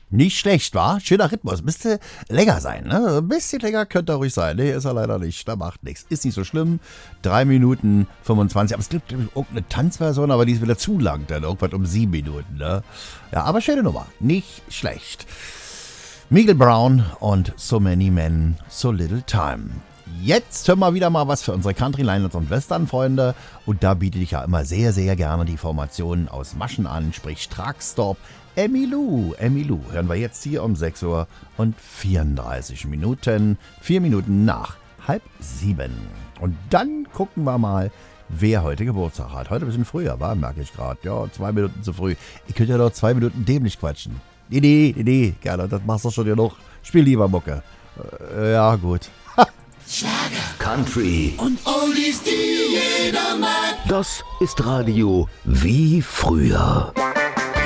Nicht schlecht, war? Schöner Rhythmus. Müsste länger sein, ne? Ein bisschen länger könnte er ruhig sein. Nee, ist er leider nicht. Da macht nichts. Ist nicht so schlimm. 3 Minuten 25. Aber es gibt irgendeine Tanzversion, aber die ist wieder zu lang. Dann irgendwas um 7 Minuten, ne? Ja, aber schöne Nummer. Nicht schlecht. Miguel Brown und So Many Men, So Little Time. Jetzt hören wir wieder mal was für unsere Country, Linelands und Western-Freunde. Und da biete ich ja immer sehr, sehr gerne die Formationen aus Maschen an, sprich Truckstop, Emmylou. Emmylou hören wir jetzt hier um 6 Uhr und 34 Minuten, 4 Minuten nach 6:30. Und dann gucken wir mal, wer heute Geburtstag hat. Heute ein bisschen früher, war, merke ich gerade. Ja, 2 Minuten zu früh. Ich könnte ja noch 2 Minuten dämlich quatschen. Nee, gerne, das machst du schon genug. Spiel lieber Mucke. Ja, gut. Schlager, Country und Oldies, die jeder mag. Das ist Radio wie früher.